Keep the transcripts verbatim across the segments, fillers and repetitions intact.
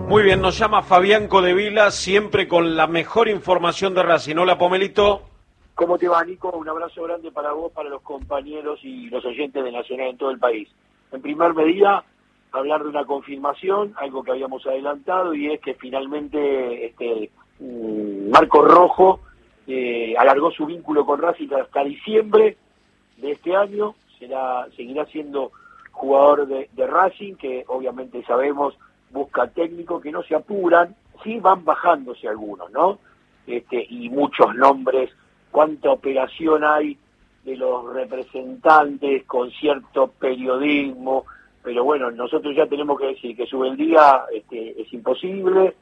Muy bien, nos llama Fabián Codevila, siempre con la mejor información de Racing. Hola, Pomelito. ¿Cómo te va, Nico? Un abrazo grande para vos, para los compañeros y los oyentes de Nacional en todo el país. En primer medida, hablar de una confirmación, algo que habíamos adelantado, y es que finalmente este Marco Rojo eh, alargó su vínculo con Racing hasta diciembre de este año. Será, seguirá siendo jugador de, de Racing, que obviamente sabemos busca técnico, que no se apuran, sí van bajándose algunos, ¿no? Este, y muchos nombres, cuánta operación hay de los representantes con cierto periodismo, pero bueno, nosotros ya tenemos que decir que Subeldía este, es imposible,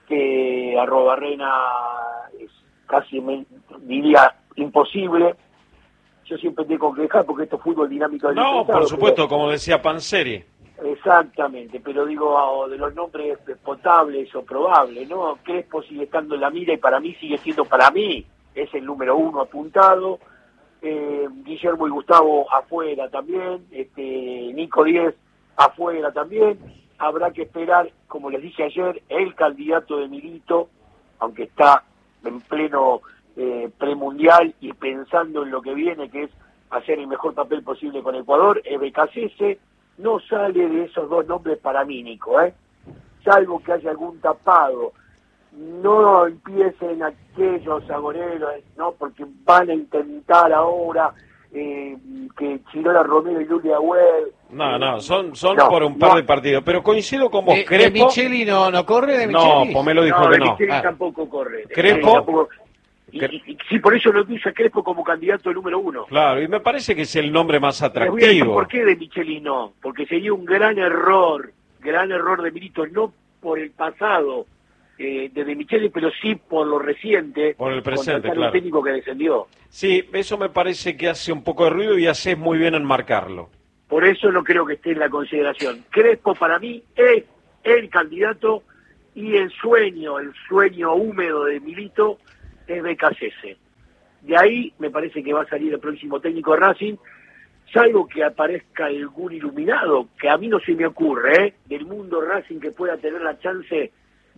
que Arrobarrena es casi, me, diría, imposible. Yo siempre tengo que dejar porque esto es fútbol dinámico. No, por supuesto, pero, como decía Panseri. Exactamente, pero digo de los nombres potables o probables, ¿no? Crespo sigue estando en la mira y para mí sigue siendo, para mí, es el número uno apuntado. Eh, Guillermo y Gustavo afuera también, este Nico Díez afuera también. Habrá que esperar, como les dije ayer, el candidato de Milito, aunque está en pleno eh, premundial y pensando en lo que viene, que es hacer el mejor papel posible con Ecuador. B K C S no sale de esos dos nombres para mí, Nico, ¿eh? Salvo que haya algún tapado. No empiecen aquellos agoreros, ¿no? Porque van a intentar ahora eh, que Chirola Romero y Lulia Well. No, eh, no, son son no, por un par no. de partidos, pero coincido con vos. ¿De, Crespo, de Micheli no, no corre? ¿De no, Micheli? Pomelo dijo no, que de no. Micheli Ah. tampoco corre. De Crespo. Micheli tampoco. Y, Cre- y, y sí, por eso lo puse a Crespo como candidato número uno. Claro, y me parece que es el nombre más Les voy a decir atractivo. por qué de Micheli no, porque sería un gran error, gran error de Milito, no por el pasado eh, de De Micheli, pero sí por lo reciente, Por el presente, contratar claro. un técnico que descendió. Sí, eso me parece que hace un poco de ruido y haces muy bien en marcarlo. Por eso no creo que esté en la consideración. Crespo para mí es el candidato y el sueño, el sueño húmedo de Milito es B K C S. De ahí me parece que va a salir el próximo técnico de Racing, salvo que aparezca algún iluminado, que a mí no se me ocurre, ¿eh? Del mundo Racing que pueda tener la chance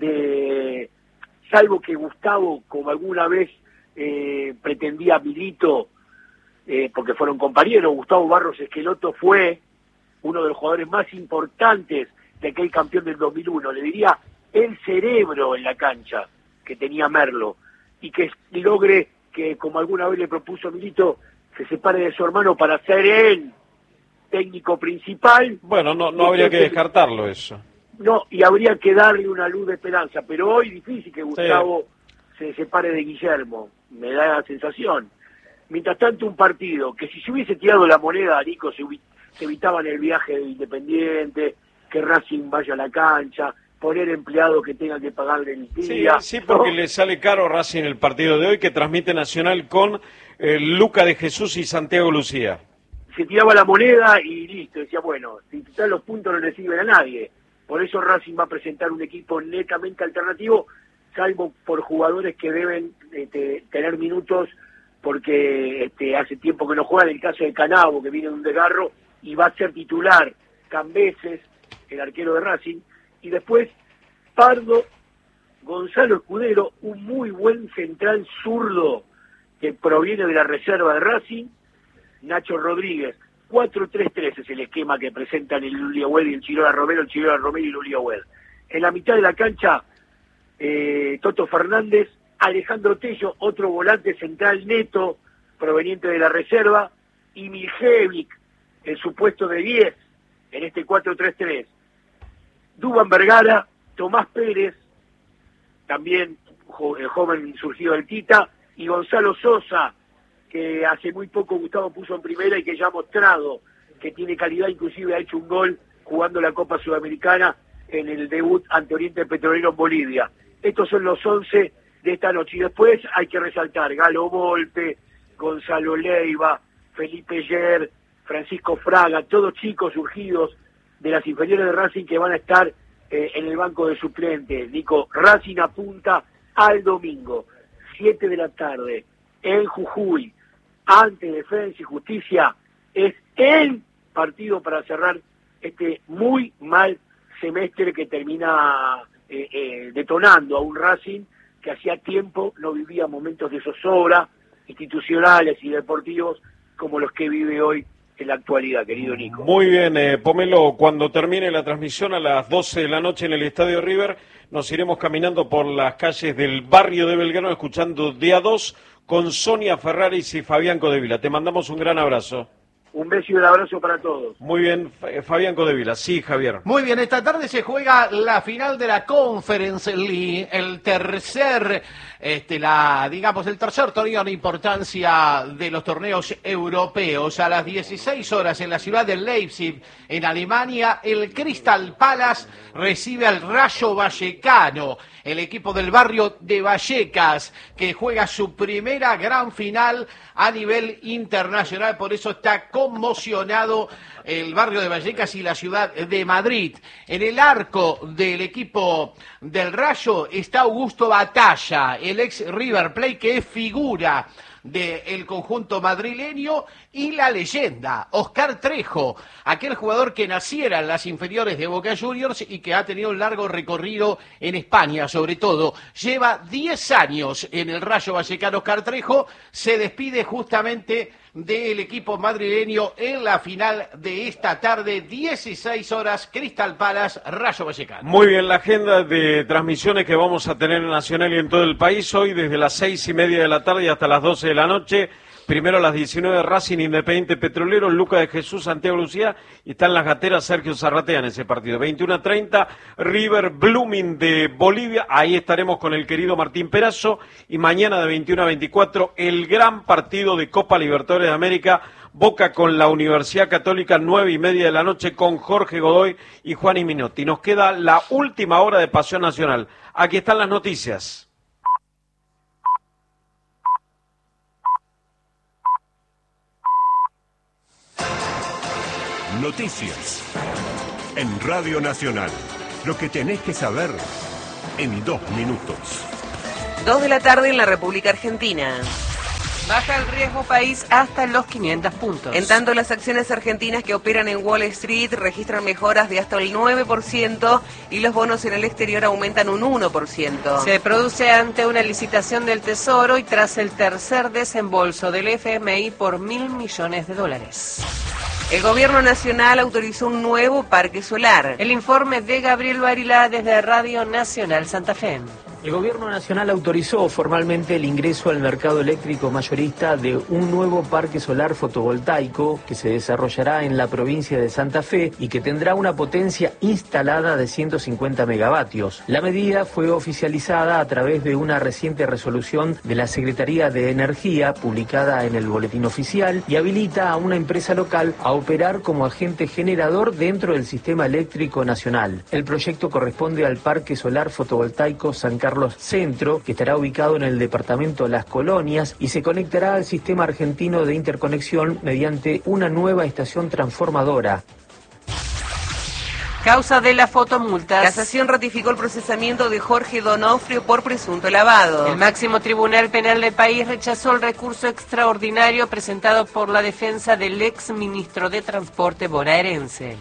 de, salvo que Gustavo, como alguna vez eh, pretendía Milito, eh, porque fueron compañeros, Gustavo Barros Esqueloto fue uno de los jugadores más importantes de aquel campeón del dos mil uno, le diría el cerebro en la cancha que tenía Merlo, y que logre que, como alguna vez le propuso Milito, se separe de su hermano para ser él técnico principal. Bueno, no, no habría que descartarlo eso. No, y habría que darle una luz de esperanza, pero hoy difícil que Gustavo sí. se separe de Guillermo, me da la sensación. Mientras tanto, un partido que si se hubiese tirado la moneda, Nico, se, se evitaban el viaje de Independiente, que Racing vaya a la cancha, poner empleados que tengan que pagarle el día. Sí, sí, porque ¿no? le sale caro a Racing el partido de hoy que transmite Nacional con eh, Luca de Jesús y Santiago Lucía. Se tiraba la moneda y listo, decía, bueno, si quitar los puntos no le sirven a nadie. Por eso Racing va a presentar un equipo netamente alternativo, salvo por jugadores que deben este, tener minutos, porque este, hace tiempo que no juegan. El caso de Canabo, que viene de un desgarro, y va a ser titular Cambeses, el arquero de Racing. Y después, Pardo, Gonzalo Escudero, un muy buen central zurdo que proviene de la reserva de Racing, Nacho Rodríguez. cuatro tres tres es el esquema que presentan el Lulia Well y el Chirola Romero, el Chirola Romero y Lulia Well. En la mitad de la cancha, eh, Toto Fernández, Alejandro Tello, otro volante central neto, proveniente de la reserva, y Miljevic, el supuesto de diez, en este cuatro tres tres. Duván Vergara, Tomás Pérez, también jo- el joven surgido del Tita, y Gonzalo Sosa, que hace muy poco Gustavo puso en primera y que ya ha mostrado que tiene calidad, inclusive ha hecho un gol jugando la Copa Sudamericana en el debut ante Oriente Petrolero en Bolivia. Estos son los once de esta noche. Y después hay que resaltar Galo Volpe, Gonzalo Leiva, Felipe Yer, Francisco Fraga, todos chicos surgidos de las inferiores de Racing que van a estar eh, en el banco de suplentes. Nico, Racing apunta al domingo, siete de la tarde, en Jujuy, ante Defensa y Justicia. Es el partido para cerrar este muy mal semestre que termina eh, eh, detonando a un Racing que hacía tiempo no vivía momentos de zozobra institucionales y deportivos como los que vive hoy en la actualidad, querido Nico. Muy bien, eh, Pomelo, cuando termine la transmisión a las doce de la noche en el Estadio River, nos iremos caminando por las calles del barrio de Belgrano escuchando D A dos con Sonia Ferraris y Fabián Codevila. Te mandamos un gran abrazo. Un beso y un abrazo para todos. Muy bien, Fabián Codevila. Sí, Javier. Muy bien, esta tarde se juega la final de la Conference League, el tercer, este, la, digamos, el tercer torneo de importancia de los torneos europeos. A las dieciséis horas en la ciudad de Leipzig, en Alemania, el Crystal Palace recibe al Rayo Vallecano, el equipo del barrio de Vallecas, que juega su primera gran final a nivel internacional. Por eso está conmocionado el barrio de Vallecas y la ciudad de Madrid. En el arco del equipo del Rayo está Augusto Batalla, el ex River Plate, que es figura del conjunto madrileño, y la leyenda, Oscar Trejo, aquel jugador que naciera en las inferiores de Boca Juniors y que ha tenido un largo recorrido en España, sobre todo. Lleva diez años en el Rayo Vallecano. Oscar Trejo se despide justamente del equipo madrileño en la final de esta tarde, dieciséis horas, Crystal Palace, Rayo Vallecano. Muy bien, la agenda de transmisiones que vamos a tener en Nacional y en todo el país hoy, desde las seis y media de la tarde y hasta las doce de la noche. Primero a las diecinueve, Racing Independiente Petrolero, Luca de Jesús, Santiago Lucía, y están las gateras Sergio Zarratea en ese partido. veintiuno a treinta, River Blooming de Bolivia, ahí estaremos con el querido Martín Perazo, y mañana de veintiuno a veinticuatro, el gran partido de Copa Libertadores de América, Boca con la Universidad Católica, nueve y media de la noche, con Jorge Godoy y Juan Minotti. Nos queda la última hora de Pasión Nacional. Aquí están las noticias. Noticias en Radio Nacional. Lo que tenés que saber en dos minutos. Dos de la tarde en la República Argentina. Baja el riesgo país hasta los quinientos puntos. En tanto, las acciones argentinas que operan en Wall Street registran mejoras de hasta el nueve por ciento y los bonos en el exterior aumentan un uno por ciento. Se produce ante una licitación del Tesoro y tras el tercer desembolso del F M I por mil millones de dólares. El Gobierno Nacional autorizó un nuevo parque solar. El informe de Gabriel Barilá desde Radio Nacional Santa Fe. El Gobierno Nacional autorizó formalmente el ingreso al mercado eléctrico mayorista de un nuevo parque solar fotovoltaico que se desarrollará en la provincia de Santa Fe y que tendrá una potencia instalada de ciento cincuenta megavatios. La medida fue oficializada a través de una reciente resolución de la Secretaría de Energía publicada en el Boletín Oficial y habilita a una empresa local a operar como agente generador dentro del sistema eléctrico nacional. El proyecto corresponde al Parque Solar Fotovoltaico San Carlos Carlos Centro, que estará ubicado en el departamento Las Colonias y se conectará al sistema argentino de interconexión mediante una nueva estación transformadora. Causa de las fotomultas. Casación ratificó el procesamiento de Jorge Donofrio por presunto lavado. El máximo tribunal penal del país rechazó el recurso extraordinario presentado por la defensa del ex ministro de Transporte bonaerense.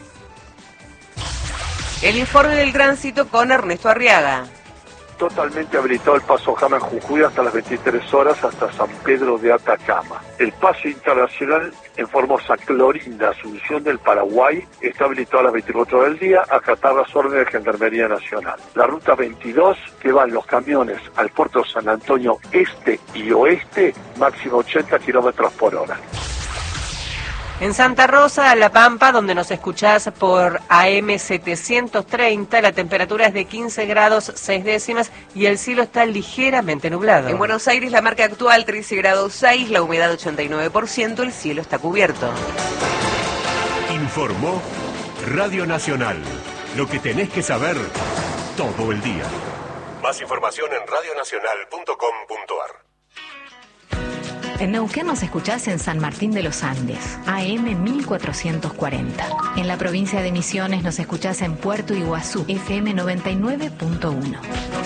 El informe del tránsito con Ernesto Arriaga. Totalmente habilitado el paso Jama en Jujuy hasta las veintitrés horas hasta San Pedro de Atacama. El paso internacional en Formosa Clorinda, Asunción del Paraguay, está habilitado a las veinticuatro horas del día a acatar las órdenes de Gendarmería Nacional. La ruta veintidós, que van los camiones al puerto San Antonio Este y Oeste, máximo ochenta kilómetros por hora. En Santa Rosa, La Pampa, donde nos escuchás por A M setecientos treinta, la temperatura es de quince grados seis décimas y el cielo está ligeramente nublado. En Buenos Aires, la marca actual trece grados seis, la humedad ochenta y nueve por ciento, el cielo está cubierto. Informó Radio Nacional. Lo que tenés que saber todo el día. Más información en radio nacional punto com punto ar. En Neuquén nos escuchás en San Martín de los Andes, A M mil cuatrocientos cuarenta. En la provincia de Misiones nos escuchás en Puerto Iguazú, F M noventa y nueve punto uno.